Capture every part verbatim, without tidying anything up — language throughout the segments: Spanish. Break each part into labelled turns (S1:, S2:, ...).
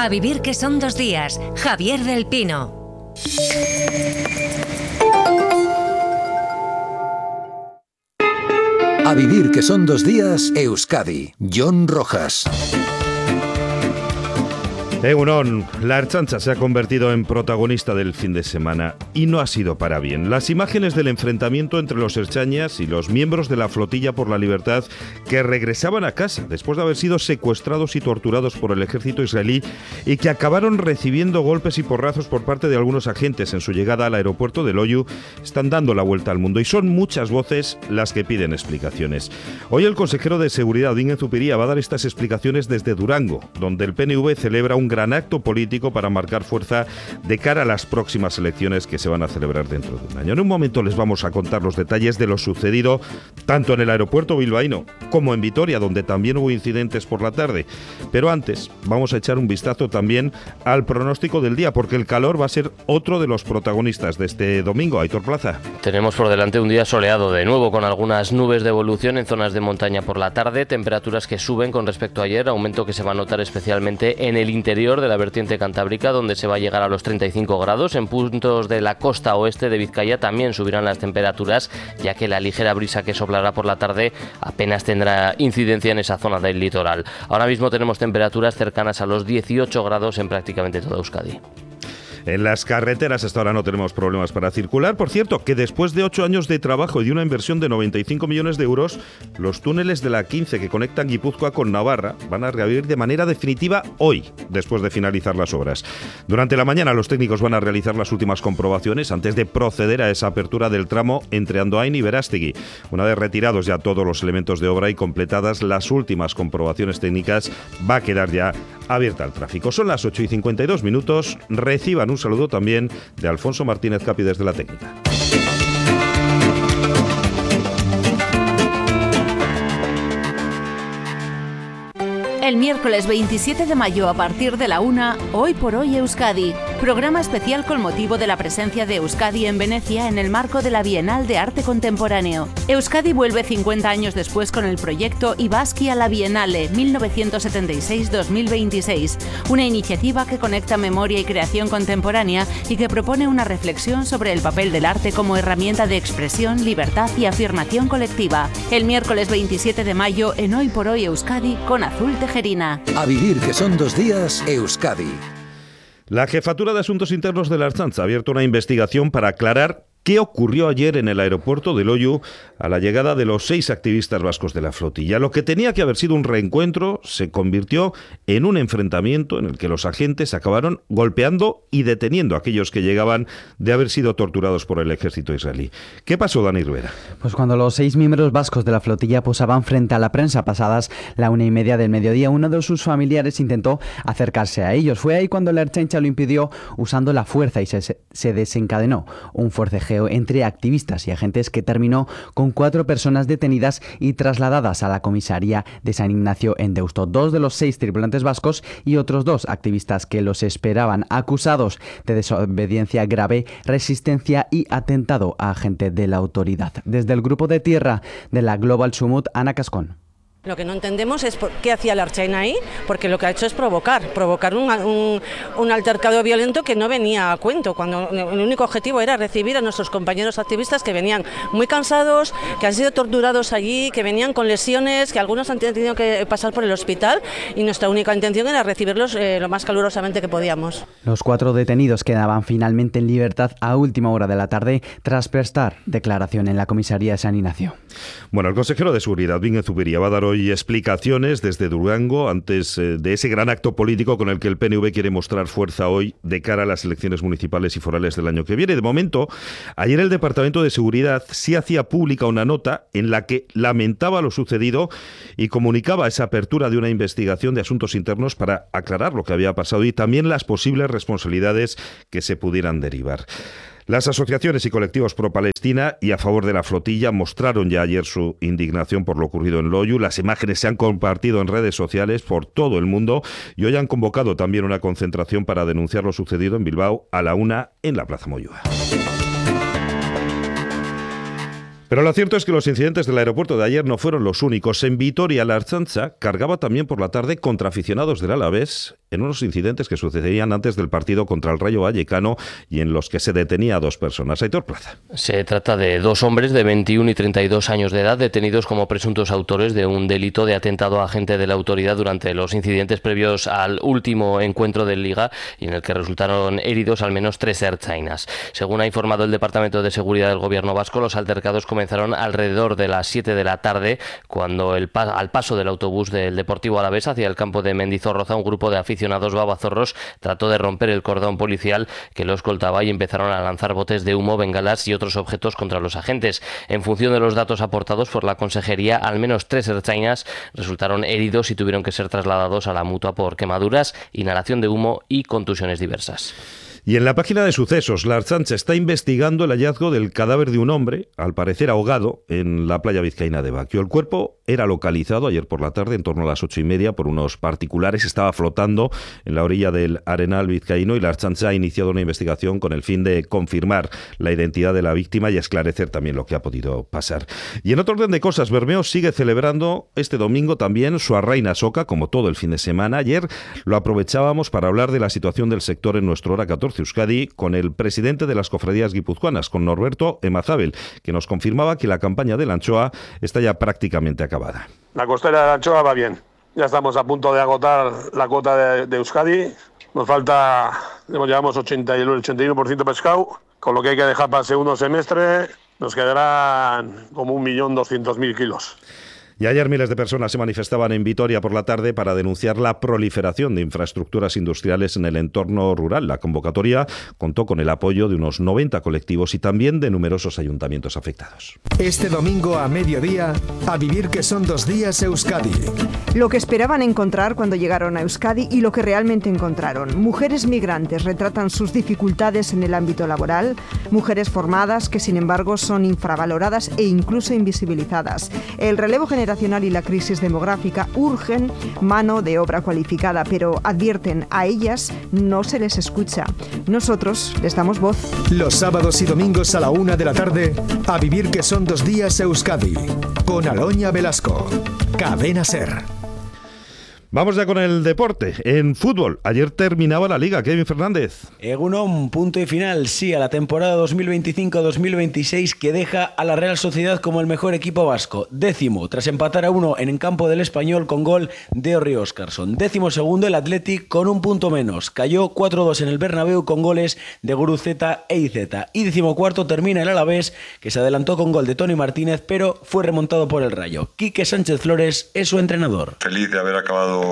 S1: A vivir que son dos días. Javier del Pino.
S2: A vivir que son dos días, Euskadi. Jon Rojas.
S3: Egunon, la Ertzaintza se ha convertido en protagonista del fin de semana y no ha sido para bien. Las imágenes del enfrentamiento entre los ertzainas y los miembros de la Flotilla por la Libertad que regresaban a casa después de haber sido secuestrados y torturados por el ejército israelí y que acabaron recibiendo golpes y porrazos por parte de algunos agentes en su llegada al aeropuerto de Loiu están dando la vuelta al mundo y son muchas voces las que piden explicaciones. Hoy el consejero de Seguridad, Bingen Zupiria, va a dar estas explicaciones desde Durango, donde el P N V celebra un gran acto político para marcar fuerza de cara a las próximas elecciones que se van a celebrar dentro de un año. En un momento les vamos a contar los detalles de lo sucedido tanto en el aeropuerto bilbaíno como en Vitoria, donde también hubo incidentes por la tarde. Pero antes vamos a echar un vistazo también al pronóstico del día, porque el calor va a ser otro de los protagonistas de este domingo. Aitor Plaza.
S4: Tenemos por delante un día soleado de nuevo, con algunas nubes de evolución en zonas de montaña por la tarde, temperaturas que suben con respecto a ayer, aumento que se va a notar especialmente en el interior de la vertiente cantábrica, donde se va a llegar a los treinta y cinco grados. En puntos de la costa oeste de Vizcaya también subirán las temperaturas, ya que la ligera brisa que soplará por la tarde apenas tendrá incidencia en esa zona del litoral. Ahora mismo tenemos temperaturas cercanas a los dieciocho grados en prácticamente toda Euskadi.
S3: En las carreteras hasta ahora no tenemos problemas para circular. Por cierto, que después de ocho años de trabajo y de una inversión de noventa y cinco millones de euros, los túneles de la quince que conectan Guipúzcoa con Navarra van a reabrir de manera definitiva hoy, después de finalizar las obras. Durante la mañana los técnicos van a realizar las últimas comprobaciones antes de proceder a esa apertura del tramo entre Andoain y Berástegui. Una vez retirados ya todos los elementos de obra y completadas las últimas comprobaciones técnicas, va a quedar ya abierta al tráfico. Son las ocho y cincuenta y dos minutos. Reciban un saludo también de Alfonso Martínez Capi desde la técnica.
S5: El miércoles veintisiete de mayo a partir de la una, Hoy por Hoy Euskadi, programa especial con motivo de la presencia de Euskadi en Venecia en el marco de la Bienal de Arte Contemporáneo. Euskadi vuelve cincuenta años después con el proyecto Ibaski a la Bienale mil novecientos setenta y seis dos mil veintiséis, una iniciativa que conecta memoria y creación contemporánea y que propone una reflexión sobre el papel del arte como herramienta de expresión, libertad y afirmación colectiva. El miércoles veintisiete de mayo en Hoy por Hoy Euskadi con Azul Tejerina.
S2: A vivir que son dos días, Euskadi.
S3: La Jefatura de Asuntos Internos de la Ertzaintza ha abierto una investigación para aclarar ¿qué ocurrió ayer en el aeropuerto de Loiu a la llegada de los seis activistas vascos de la flotilla? Lo que tenía que haber sido un reencuentro se convirtió en un enfrentamiento en el que los agentes acabaron golpeando y deteniendo a aquellos que llegaban de haber sido torturados por el ejército israelí. ¿Qué pasó, Dani Rivera?
S6: Pues cuando los seis miembros vascos de la flotilla posaban frente a la prensa pasadas la una y media del mediodía, uno de sus familiares intentó acercarse a ellos. Fue ahí cuando la Ertzaintza lo impidió usando la fuerza y se, se desencadenó un forcejeo entre activistas y agentes que terminó con cuatro personas detenidas y trasladadas a la comisaría de San Ignacio en Deusto. Dos de los seis tripulantes vascos y otros dos activistas que los esperaban, acusados de desobediencia grave, resistencia y atentado a agente de la autoridad. Desde el grupo de tierra de la Global Sumut, Ana Cascón.
S7: Lo que no entendemos es por qué hacía la Ertzaintza ahí, porque lo que ha hecho es provocar, provocar un, un, un altercado violento que no venía a cuento, cuando el único objetivo era recibir a nuestros compañeros activistas que venían muy cansados, que han sido torturados allí, que venían con lesiones, que algunos han tenido que pasar por el hospital y nuestra única intención era recibirlos eh, lo más calurosamente que podíamos.
S6: Los cuatro detenidos quedaban finalmente en libertad a última hora de la tarde tras prestar declaración en la comisaría de San Ignacio.
S3: Bueno, el consejero de Seguridad, Bingen Zupiria, va a dar hoy explicaciones desde Durango antes eh, de ese gran acto político con el que el P N V quiere mostrar fuerza hoy de cara a las elecciones municipales y forales del año que viene. De momento, ayer el Departamento de Seguridad sí hacía pública una nota en la que lamentaba lo sucedido y comunicaba esa apertura de una investigación de asuntos internos para aclarar lo que había pasado y también las posibles responsabilidades que se pudieran derivar. Las asociaciones y colectivos pro-Palestina y a favor de la flotilla mostraron ya ayer su indignación por lo ocurrido en Loiu. Las imágenes se han compartido en redes sociales por todo el mundo y hoy han convocado también una concentración para denunciar lo sucedido en Bilbao a la una en la Plaza Moyúa. Pero lo cierto es que los incidentes del aeropuerto de ayer no fueron los únicos. En Vitoria, la Ertzaintza cargaba también por la tarde contra aficionados del Alavés en unos incidentes que sucedían antes del partido contra el Rayo Vallecano y en los que se detenía a dos personas. Aitor Plaza.
S4: Se trata de dos hombres de veintiuno y treinta y dos años de edad detenidos como presuntos autores de un delito de atentado a agente de la autoridad durante los incidentes previos al último encuentro del Liga y en el que resultaron heridos al menos tres ertzainas. Según ha informado el Departamento de Seguridad del Gobierno vasco, los altercados comenzaron alrededor de las siete de la tarde, cuando el pa- al paso del autobús del Deportivo Alavés hacia el campo de Mendizorroza, un grupo de aficionados babazorros trató de romper el cordón policial que lo escoltaba y empezaron a lanzar botes de humo, bengalas y otros objetos contra los agentes. En función de los datos aportados por la Consejería, al menos tres ertzainas resultaron heridos y tuvieron que ser trasladados a la mutua por quemaduras, inhalación de humo y contusiones diversas.
S3: Y en la página de sucesos, la Ertzaintza está investigando el hallazgo del cadáver de un hombre, al parecer ahogado, en la playa vizcaína de Baquio. El cuerpo era localizado ayer por la tarde, en torno a las ocho y media, por unos particulares. Estaba flotando en la orilla del Arenal vizcaíno y la Ertzaintza ha iniciado una investigación con el fin de confirmar la identidad de la víctima y esclarecer también lo que ha podido pasar. Y en otro orden de cosas, Bermeo sigue celebrando este domingo también su Arraina Soca, como todo el fin de semana. Ayer lo aprovechábamos para hablar de la situación del sector en nuestro Hora catorce Euskadi con el presidente de las cofradías guipuzcoanas, con Norberto Emazábel, que nos confirmaba que la campaña de la anchoa está ya prácticamente acabada.
S8: La costera de la anchoa va bien. Ya estamos a punto de agotar la cuota de, de Euskadi. Nos falta, llevamos ochenta y uno por ciento pescado, con lo que hay que dejar para el segundo semestre nos quedarán como un millón doscientos mil kilos.
S3: Y ayer miles de personas se manifestaban en Vitoria por la tarde para denunciar la proliferación de infraestructuras industriales en el entorno rural. La convocatoria contó con el apoyo de unos noventa colectivos y también de numerosos ayuntamientos afectados.
S9: Este domingo a mediodía, a vivir que son dos días Euskadi.
S10: Lo que esperaban encontrar cuando llegaron a Euskadi y lo que realmente encontraron. Mujeres migrantes retratan sus dificultades en el ámbito laboral, mujeres formadas que sin embargo son infravaloradas e incluso invisibilizadas. El relevo generacional y la crisis demográfica urgen mano de obra cualificada, pero advierten, a ellas no se les escucha. Nosotros les damos voz.
S9: Los sábados y domingos a la una de la tarde, a vivir que son dos días Euskadi, con Aloña Velasco. Cadena SER.
S3: Vamos ya con el deporte. En fútbol, ayer terminaba la Liga. Kevin Fernández.
S11: Egunon, punto y final, sí, a la temporada dos mil veinticinco dos mil veintiséis que deja a la Real Sociedad como el mejor equipo vasco. Décimo, tras empatar a uno en el campo del Español con gol de Orri Óscarson. Décimo segundo, el Athletic con un punto menos. Cayó cuatro dos en el Bernabéu con goles de Guruceta e Izeta. Y décimo cuarto termina el Alavés, que se adelantó con gol de Toni Martínez, pero fue remontado por el Rayo. Quique Sánchez Flores es su entrenador.
S12: Feliz de haber acabado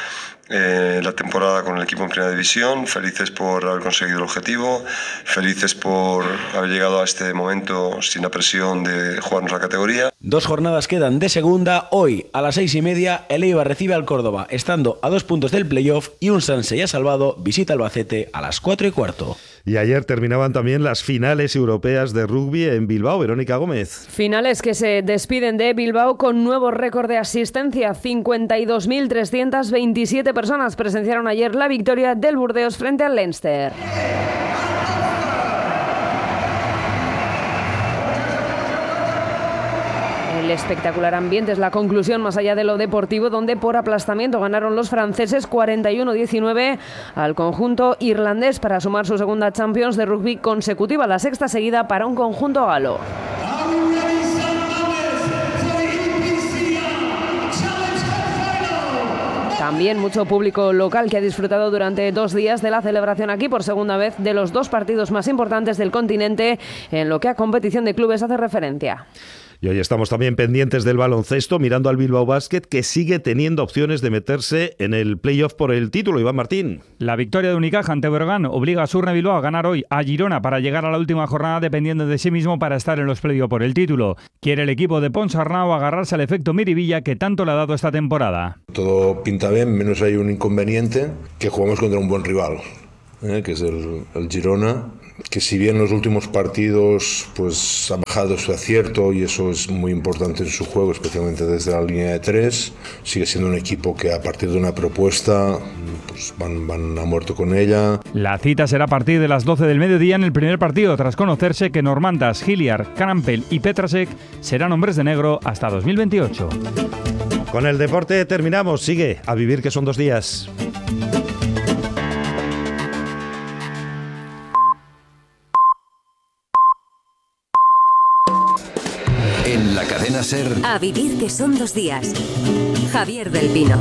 S12: Eh, la temporada con el equipo en primera división, felices por haber conseguido el objetivo, felices por haber llegado a este momento sin la presión de jugarnos la categoría.
S11: Dos jornadas quedan de segunda. Hoy a las seis y media el Eibar recibe al Córdoba, estando a dos puntos del playoff, y un Sanse ya salvado visita Albacete a las cuatro y cuarto.
S3: Y ayer terminaban también las finales europeas de rugby en Bilbao. Verónica Gómez.
S13: Finales que se despiden de Bilbao con nuevo récord de asistencia. cincuenta y dos mil trescientas veintisiete personas presenciaron ayer la victoria del Burdeos frente al Leinster. El espectacular ambiente es la conclusión más allá de lo deportivo, donde por aplastamiento ganaron los franceses cuarenta y uno a diecinueve al conjunto irlandés para sumar su segunda Champions de rugby consecutiva, la sexta seguida para un conjunto galo. También mucho público local que ha disfrutado durante dos días de la celebración aquí por segunda vez de los dos partidos más importantes del continente en lo que a competición de clubes hace referencia.
S3: Y hoy estamos también pendientes del baloncesto, mirando al Bilbao Basket, que sigue teniendo opciones de meterse en el playoff por el título. Iván Martín.
S14: La victoria de Unicaja ante Breogán obliga a Surne Bilbao a ganar hoy a Girona para llegar a la última jornada dependiendo de sí mismo para estar en los playoffs por el título. Quiere el equipo de Ponsarnau agarrarse al efecto Miribilla que tanto le ha dado esta temporada.
S15: Todo pinta bien, menos hay un inconveniente, que jugamos contra un buen rival, ¿eh? que es el, el Girona, que si bien en los últimos partidos pues ha bajado su acierto y eso es muy importante en su juego, especialmente desde la línea de tres, sigue siendo un equipo que a partir de una propuesta pues van, van a muerto con ella.
S14: La cita será a partir de las doce del mediodía en el primer partido, tras conocerse que Normantas, Giliar, Carampel y Petrasek serán hombres de negro hasta dos mil veintiocho.
S3: Con el deporte terminamos. Sigue a vivir que son dos días.
S2: Ser.
S1: A vivir que son dos días. Javier del Pino.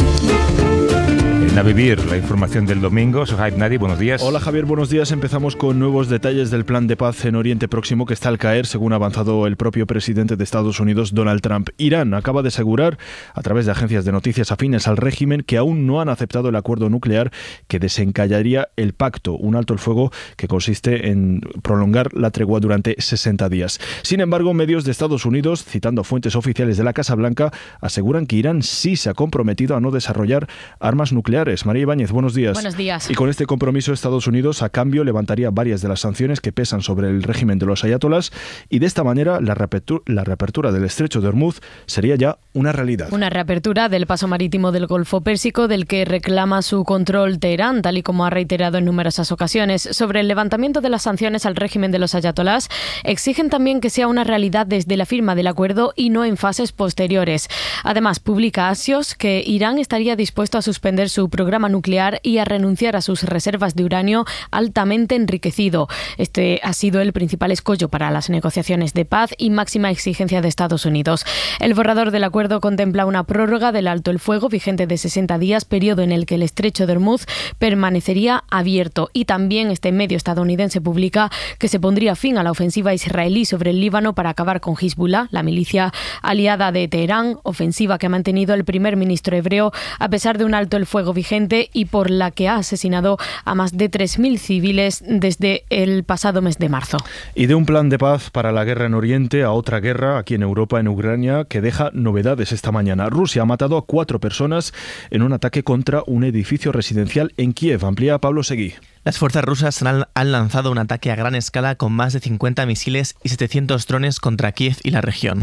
S16: En A Vivir, la información del domingo. Sohaib Nadi, buenos días.
S17: Hola Javier, buenos días. Empezamos con nuevos detalles del plan de paz en Oriente Próximo que está al caer, según ha avanzado el propio presidente de Estados Unidos, Donald Trump. Irán acaba de asegurar, a través de agencias de noticias afines al régimen, que aún no han aceptado el acuerdo nuclear que desencallaría el pacto, un alto el fuego que consiste en prolongar la tregua durante sesenta días. Sin embargo, medios de Estados Unidos, citando fuentes oficiales de la Casa Blanca, aseguran que Irán sí se ha comprometido a no desarrollar armas nucleares. María Ibáñez, buenos días.
S18: Buenos días.
S17: Y con este compromiso, Estados Unidos, a cambio, levantaría varias de las sanciones que pesan sobre el régimen de los ayatolás, y de esta manera la reapertura, la reapertura del estrecho de Hormuz sería ya una realidad.
S18: Una reapertura del paso marítimo del Golfo Pérsico, del que reclama su control Teherán, tal y como ha reiterado en numerosas ocasiones. Sobre el levantamiento de las sanciones al régimen de los ayatolás, exigen también que sea una realidad desde la firma del acuerdo y no en fases posteriores. Además, publica Axios que Irán estaría dispuesto a suspender su programa nuclear y a renunciar a sus reservas de uranio altamente enriquecido. Este ha sido el principal escollo para las negociaciones de paz y máxima exigencia de Estados Unidos. El borrador del acuerdo contempla una prórroga del alto el fuego vigente de sesenta días, periodo en el que el estrecho de Hormuz permanecería abierto. Y también este medio estadounidense publica que se pondría fin a la ofensiva israelí sobre el Líbano para acabar con Hezbollah, la milicia aliada de Teherán, ofensiva que ha mantenido el primer ministro hebreo a pesar de un alto el fuego vigente y por la que ha asesinado a más de tres mil civiles desde el pasado mes de marzo.
S17: Y de un plan de paz para la guerra en Oriente a otra guerra aquí en Europa, en Ucrania, que deja novedades esta mañana. Rusia ha matado a cuatro personas en un ataque contra un edificio residencial en Kiev. Amplía Pablo Seguí.
S19: Las fuerzas rusas han, han lanzado un ataque a gran escala con más de cincuenta misiles y setecientos drones contra Kiev y la región.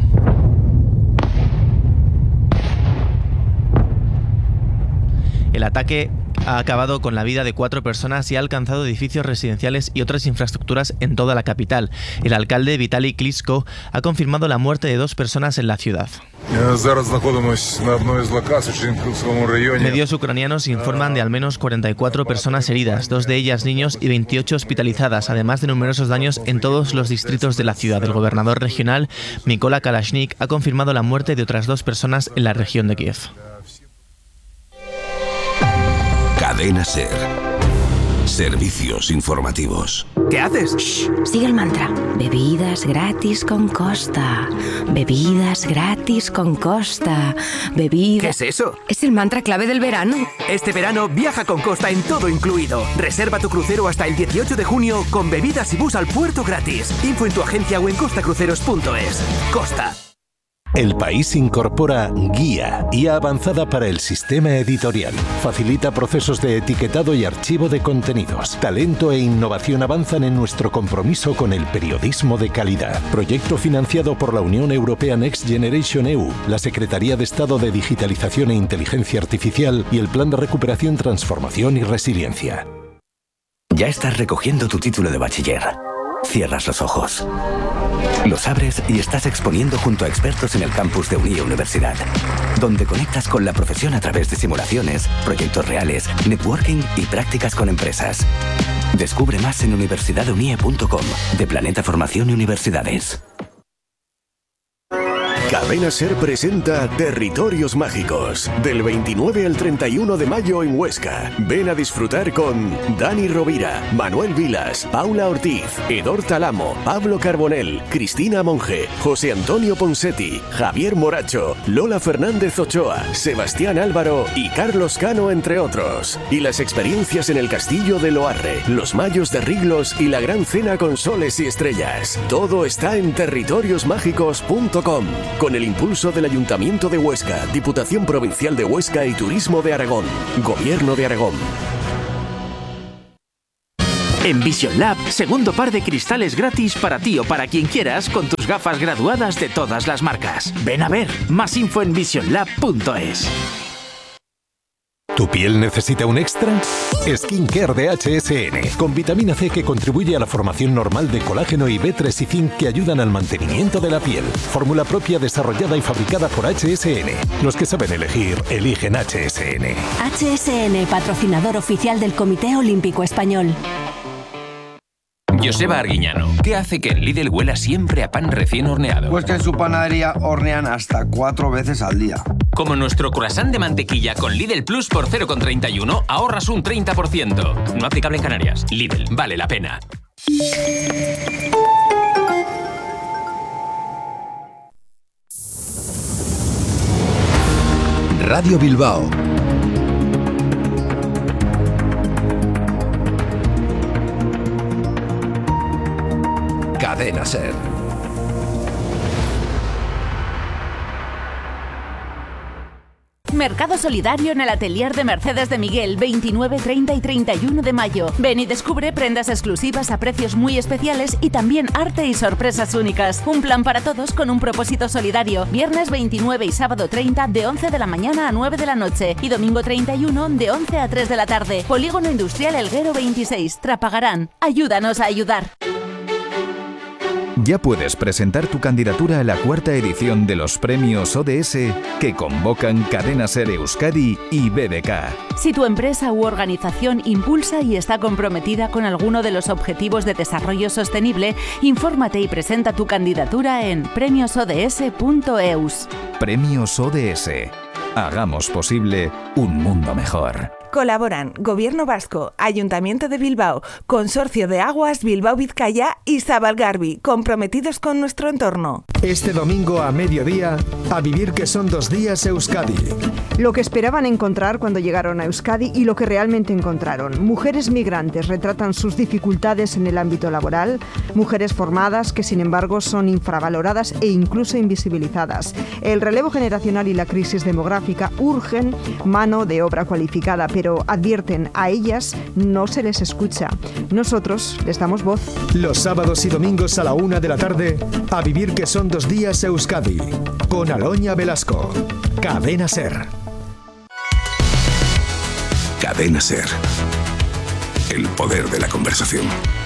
S19: El ataque ha acabado con la vida de cuatro personas y ha alcanzado edificios residenciales y otras infraestructuras en toda la capital. El alcalde Vitaly Klitschko ha confirmado la muerte de dos personas en la ciudad. Medios ucranianos informan de al menos cuarenta y cuatro personas heridas, dos de ellas niños y veintiocho hospitalizadas, además de numerosos daños en todos los distritos de la ciudad. El gobernador regional, Mykola Kalashnik, ha confirmado la muerte de otras dos personas en la región de Kiev.
S20: Cadena Ser. Servicios informativos.
S21: ¿Qué haces? Shh, sigue el mantra. Bebidas gratis con Costa. Bebidas gratis con Costa. Bebidas... ¿Qué es eso? Es el mantra clave del verano. Este verano viaja con Costa en todo incluido. Reserva tu crucero hasta el dieciocho de junio con bebidas y bus al puerto gratis. Info en tu agencia o en costacruceros punto es. Costa.
S22: El País incorpora Guía, guía avanzada para el sistema editorial. Facilita procesos de etiquetado y archivo de contenidos. Talento e innovación avanzan en nuestro compromiso con el periodismo de calidad. Proyecto financiado por la Unión Europea Next Generation E U, la Secretaría de Estado de Digitalización e Inteligencia Artificial y el Plan de Recuperación, Transformación y Resiliencia.
S23: Ya estás recogiendo tu título de bachiller. Cierras los ojos. Los abres y estás exponiendo junto a expertos en el campus de Unie Universidad, donde conectas con la profesión a través de simulaciones, proyectos reales, networking y prácticas con empresas. Descubre más en universidad unie punto com, de Planeta Formación y Universidades.
S24: Cadena Ser presenta Territorios Mágicos, del veintinueve al treinta y uno de mayo en Huesca. Ven a disfrutar con Dani Rovira, Manuel Vilas, Paula Ortiz, Edor Talamo, Pablo Carbonell, Cristina Monge, José Antonio Ponsetti, Javier Moracho, Lola Fernández Ochoa, Sebastián Álvaro y Carlos Cano, entre otros. Y las experiencias en el Castillo de Loarre, los Mayos de Riglos y la Gran Cena con soles y estrellas. Todo está en territorios mágicos punto com. Con el impulso del Ayuntamiento de Huesca, Diputación Provincial de Huesca y Turismo de Aragón. Gobierno de Aragón.
S25: En Vision Lab, segundo par de cristales gratis para ti o para quien quieras con tus gafas graduadas de todas las marcas. Ven a ver, más info en vision lab punto es.
S22: ¿Tu piel necesita un extra? Skincare de H S N, con vitamina C que contribuye a la formación normal de colágeno y B tres y zinc que ayudan al mantenimiento de la piel. Fórmula propia desarrollada y fabricada por H S N. Los que saben elegir, eligen H S N.
S21: H S N, patrocinador oficial del Comité Olímpico Español.
S4: Joseba Arguiñano, ¿qué hace que en Lidl huela siempre a pan recién horneado?
S5: Pues que en su panadería hornean hasta cuatro veces al día.
S4: Como nuestro croissant de mantequilla con Lidl Plus por cero coma treinta y uno, ahorras un treinta por ciento. No aplicable en Canarias. Lidl, vale la pena.
S2: Radio Bilbao. Cadena Ser.
S6: Mercado solidario en el atelier de Mercedes de Miguel, veintinueve, treinta y treinta y uno de mayo. Ven y descubre prendas exclusivas a precios muy especiales y también arte y sorpresas únicas. Un plan para todos con un propósito solidario. Viernes veintinueve y sábado treinta de once de la mañana a nueve de la noche y domingo treinta y uno de once a tres de la tarde. Polígono Industrial Elguero veintiséis, Trapagarán. Ayúdanos a ayudar.
S7: Ya puedes presentar tu candidatura a la cuarta edición de los premios O D S que convocan Cadena Ser Euskadi y B B K.
S6: Si tu empresa u organización impulsa y está comprometida con alguno de los objetivos de desarrollo sostenible, infórmate y presenta tu candidatura en premios o d s punto e u s.
S7: Premios O D S. Hagamos posible un mundo mejor.
S8: Colaboran Gobierno Vasco, Ayuntamiento de Bilbao, Consorcio de Aguas Bilbao-Vizcaya y Zabalgarbi, comprometidos con nuestro entorno.
S9: Este domingo a mediodía, a vivir que son dos días Euskadi.
S10: Lo que esperaban encontrar cuando llegaron a Euskadi y lo que realmente encontraron. Mujeres migrantes retratan sus dificultades en el ámbito laboral, mujeres formadas que sin embargo son infravaloradas e incluso invisibilizadas. El relevo generacional y la crisis demográfica urgen mano de obra cualificada, pero pero advierten, a ellas no se les escucha. Nosotros les damos voz.
S9: Los sábados y domingos a la una de la tarde, a vivir que son dos días Euskadi, con Aloña Velasco. Cadena Ser.
S20: Cadena Ser. El poder de la conversación.